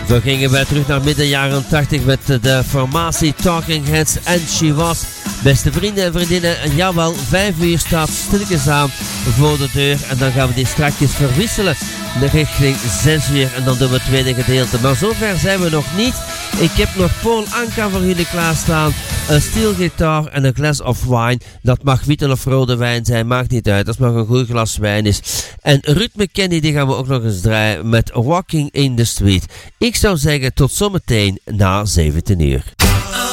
Dan gingen wij terug naar midden jaren 80 met de formatie Talking Heads en She Was. Beste vrienden en vriendinnen, en jawel, 5 uur staat stilletjes aan voor de deur. En dan gaan we die strakjes verwisselen richting 6 uur. En dan doen we het tweede gedeelte. Maar zover zijn we nog niet. Ik heb nog Paul Anka voor jullie klaarstaan. Een steelgitaar en een glass of wine. Dat mag witte of rode wijn zijn, maakt niet uit. Als het maar een goed glas wijn is. En Ruud McKenny, die gaan we ook nog eens draaien met Walking in the Street. Ik zou zeggen tot zometeen na 17 uur.